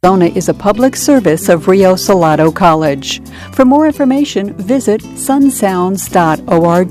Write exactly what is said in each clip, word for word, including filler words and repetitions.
Arizona is a public service of Rio Salado College. For more information, visit sun sounds dot org.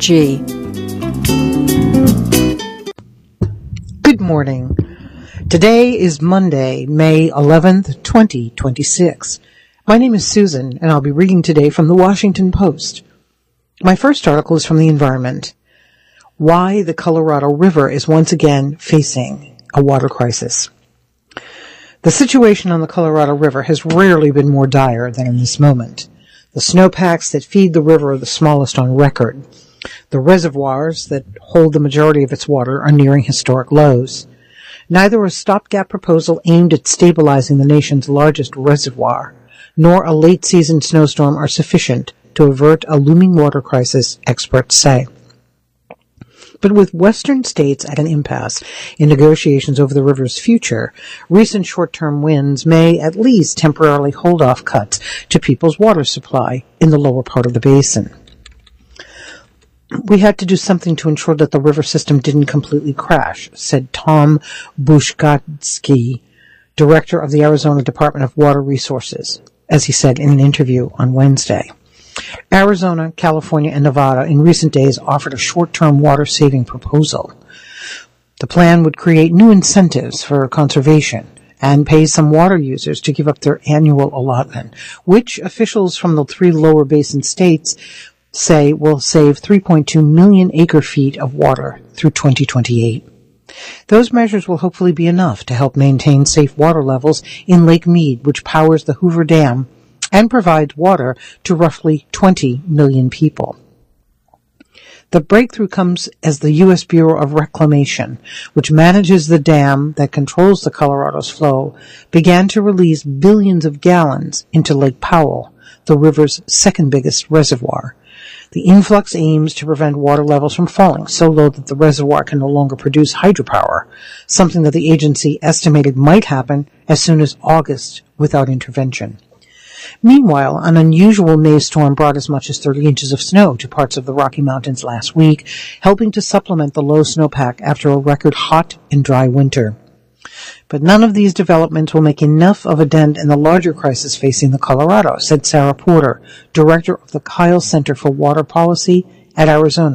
Good morning. Today is Monday, May eleventh, twenty twenty-six. My name is Susan, and I'll be reading today from the Washington Post. My first article is from the Environment. Why the Colorado River is once again facing a water crisis. The situation on the Colorado River has rarely been more dire than in this moment. The snowpacks that feed the river are the smallest on record. The reservoirs that hold the majority of its water are nearing historic lows. Neither a stopgap proposal aimed at stabilizing the nation's largest reservoir, nor a late-season snowstorm are sufficient to avert a looming water crisis, experts say. But with western states at an impasse in negotiations over the river's future, recent short-term winds may at least temporarily hold off cuts to people's water supply in the lower part of the basin. We had to do something to ensure that the river system didn't completely crash, said Tom Bushkatsky, director of the Arizona Department of Water Resources, as he said in an interview on Wednesday. Arizona, California, and Nevada in recent days offered a short-term water-saving proposal. The plan would create new incentives for conservation and pay some water users to give up their annual allotment, which officials from the three lower basin states say will save three point two million acre-feet of water through twenty twenty-eight. Those measures will hopefully be enough to help maintain safe water levels in Lake Mead, which powers the Hoover Dam and provides water to roughly twenty million people. The breakthrough comes as the U S Bureau of Reclamation, which manages the dam that controls the Colorado's flow, began to release billions of gallons into Lake Powell, the river's second biggest reservoir. The influx aims to prevent water levels from falling so low that the reservoir can no longer produce hydropower, something that the agency estimated might happen as soon as August without intervention. Meanwhile, an unusual May storm brought as much as thirty inches of snow to parts of the Rocky Mountains last week, helping to supplement the low snowpack after a record hot and dry winter. But none of these developments will make enough of a dent in the larger crisis facing the Colorado, said Sarah Porter, director of the Kyle Center for Water Policy at Arizona